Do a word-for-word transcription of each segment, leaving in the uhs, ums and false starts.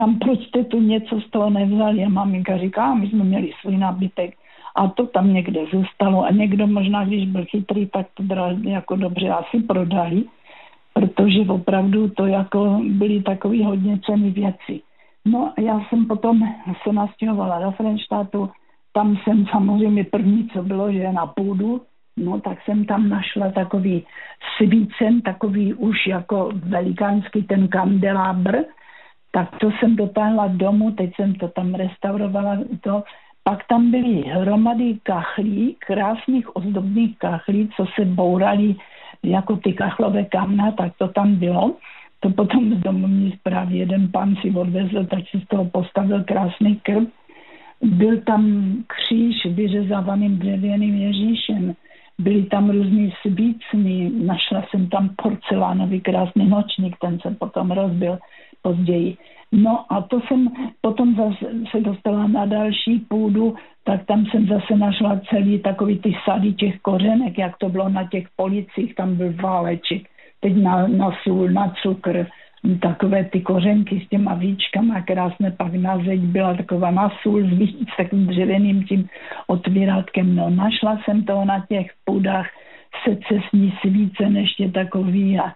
tam proč jste tu něco z toho nevzali? A maminka říká, my jsme měli svůj nábytek a to tam někde zůstalo a někdo možná, když byl chytrý, tak to jako dobře asi prodali, protože opravdu to jako byly takový hodně cenné věci. No a já jsem potom se nastěhovala do Frenštátu, tam jsem samozřejmě první, co bylo, že na půdu, no tak jsem tam našla takový svícen, takový už jako velikánský ten kandelábr, tak to jsem dotáhla domů, teď jsem to tam restaurovala, to. Pak tam byly hromady kachlí, krásných ozdobných kachlí, co se bourali jako ty kachlové kamna, tak to tam bylo. To potom z domovní správy jeden pán si odvezl, tak si z toho postavil krásný krb. Byl tam kříž vyřezávaným dřevěným Ježíšem. Byly tam různý svícny, našla jsem tam porcelánový krásný nočník, ten se potom rozbil později. No a to jsem potom zase se dostala na další půdu, tak tam jsem zase našla celý takový ty sady těch kořenek, jak to bylo na těch policích, tam byl váleček, teď na, na sůl, na cukr, takové ty kořenky s těma víčkama krásné, pak na zeď byla taková na sůl s takovým dřevěným tím otvírátkem. No našla jsem toho na těch půdách secesní svícen ještě takový a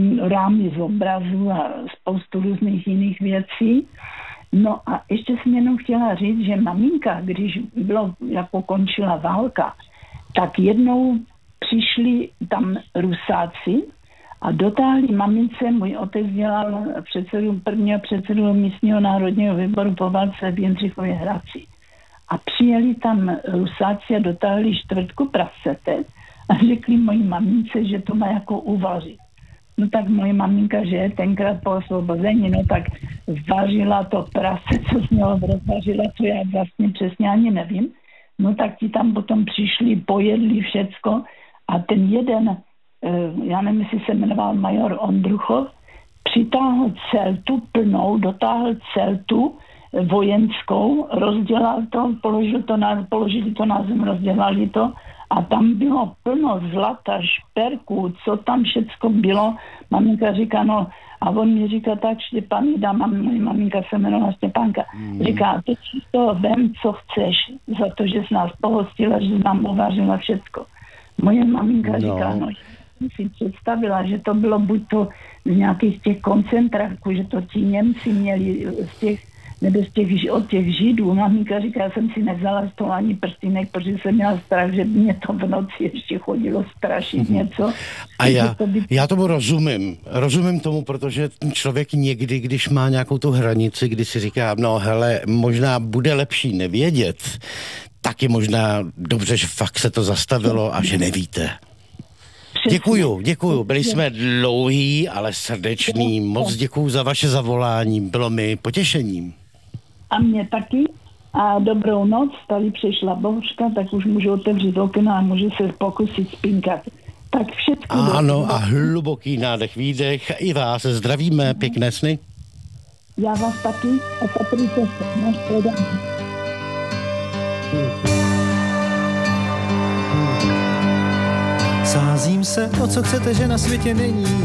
rámy z obrazu a spoustu různých jiných věcí. No a ještě jsem jenom chtěla říct, že maminka, když bylo, jako končila válka, tak jednou přišli tam Rusáci a dotáhli mamince, můj otec dělal předsedu, prvního předsedu místního národního výboru po válce v Jindřichově Hradci. A přijeli tam Rusáci a dotáhli čtvrtku prasete a řekli mojí mamince, že to má jako uvařit. No tak moje maminka, že tenkrát po osvobození, no tak zvařila to prase, co mělo rozvařila, co já vlastně přesně ani nevím. No tak ti tam potom přišli, pojedli všecko a ten jeden, já nevím, jestli se jmenoval major Ondruchov, přitáhl celtu plnou, dotáhl celtu vojenskou, rozdělal to, položil to na, položili to na zem, rozdělali to a tam bylo plno zlata, šperků, co tam všecko bylo. Maminka říká, no a on mi říká, tak Štěpány, dá, mam, moje maminka se jmenovala Štěpánka, mm. říká, teď si z toho vem, co chceš, za to, že jsi nás pohostila, že jsi nám uvařila všecko. Moje maminka no. říká, no, jsem si představila, že to bylo buď to z nějakých těch koncentráků, že to ti Němci měli z těch, nebo z těch, od těch Židů. Maminka říká, já jsem si nevzala z toho ani prstínek, protože jsem měla strach, že mě to v noci ještě chodilo strašit něco. A já, to by... já tomu rozumím. Rozumím tomu, protože ten člověk někdy, když má nějakou tu hranici, kdy si říká, no hele, možná bude lepší nevědět, tak je možná dobře, že fakt se to zastavilo a že nevíte. Děkuju, děkuju. Byli jsme dlouhý, ale srdečný. Moc děkuju za vaše zavolání. Bylo mi potěšením. A mě taky. A dobrou noc. Tady přišla bouřka, tak už můžu otevřít okna a můžu se pokusit spinkat. Tak všechno. Ano, a hluboký nádech, výdech. I vás zdravíme. Pěkné sny. Já vás taky. A patrujte se. Náš program. Sázím se, o co chcete, že na světě není.